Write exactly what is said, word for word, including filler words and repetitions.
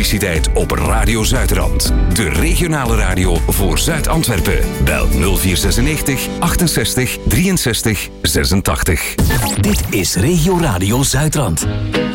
publiciteit op Radio Zuidrand. De regionale radio voor Zuid-Antwerpen. Bel nul vier zesennegentig achtenzestig drieënzestig zesentachtig. Dit is Regio Radio Zuidrand.